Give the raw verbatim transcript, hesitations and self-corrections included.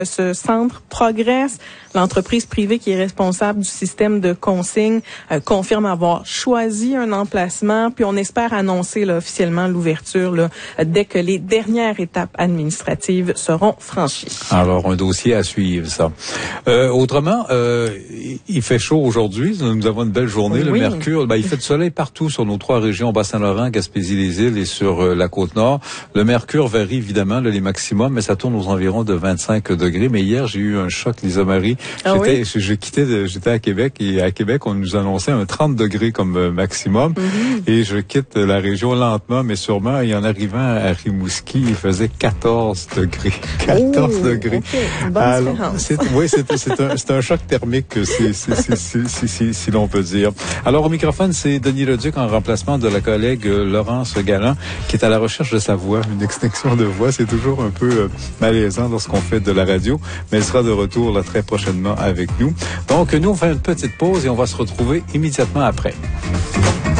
Ce centre progresse. L'entreprise privée qui est responsable du système de consigne euh, confirme avoir choisi un emplacement. Puis on espère annoncer là, officiellement l'ouverture là, dès que les dernières étapes administratives seront franchies. Alors, un dossier à suivre, ça. Euh, autrement, euh, il fait chaud aujourd'hui. Nous avons une belle journée. Oui. Le mercure, ben, il fait du soleil partout sur nos trois régions, Bas-Saint-Laurent, Gaspésie-les-Îles et sur euh, la Côte-Nord. Le mercure varie évidemment là, les maximums, mais ça tourne aux environs de vingt-cinq degrés. Mais hier, j'ai eu un choc, Lisa Marie. Ah j'étais, oui? je, je quittais, de, j'étais à Québec et à Québec, on nous annonçait un trente degrés comme euh, maximum. Mm-hmm. Et je quitte la région lentement, mais sûrement. Et en arrivant à Rimouski, il faisait quatorze degrés. quatorze oh, degrés. Okay. Bonne Alors, différence. c'est, oui, c'est, c'est, un, c'est un choc thermique, si, si, si, si, si, si, si l'on peut dire. Alors, au microphone, c'est Denis Leduc en remplacement de la collègue Laurence Galland, qui est à la recherche de sa voix, une extinction de voix. C'est toujours un peu euh, malaisant lorsqu'on fait de la radio. Mais elle sera de retour là, très prochainement avec nous. Donc, nous, on fait une petite pause et on va se retrouver immédiatement après.